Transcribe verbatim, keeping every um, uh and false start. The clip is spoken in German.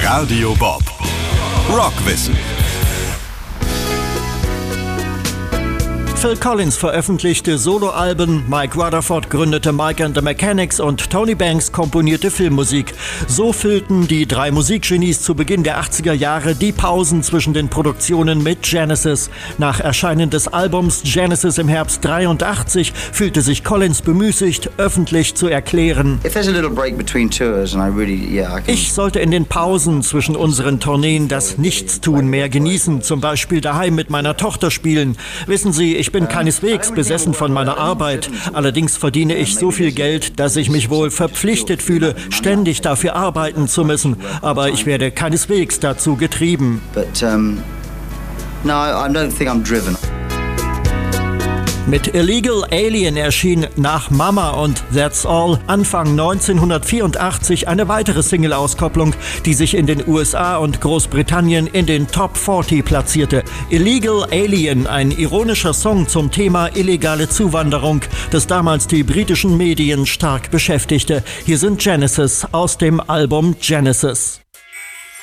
Radio Bob. Rockwissen. Phil Collins veröffentlichte Soloalben, Mike Rutherford gründete Mike and the Mechanics und Tony Banks komponierte Filmmusik. So füllten die drei Musikgenies zu Beginn der achtziger Jahre die Pausen zwischen den Produktionen mit Genesis. Nach Erscheinen des Albums Genesis im Herbst dreiundachtzig fühlte sich Collins bemüßigt, öffentlich zu erklären: Ich sollte in den Pausen zwischen unseren Tourneen das Nichtstun mehr genießen, zum Beispiel daheim mit meiner Tochter spielen. Wissen Sie, ich bin keineswegs besessen von meiner Arbeit. Allerdings verdiene ich so viel Geld, dass ich mich wohl verpflichtet fühle, ständig dafür arbeiten zu müssen. Aber ich werde keineswegs dazu getrieben. Mit Illegal Alien erschien nach Mama und That's All Anfang neunzehnhundertvierundachtzig eine weitere Single-Auskopplung, die sich in den U S A und Großbritannien in den Top vierzig platzierte. Illegal Alien, ein ironischer Song zum Thema illegale Zuwanderung, das damals die britischen Medien stark beschäftigte. Hier sind Genesis aus dem Album Genesis.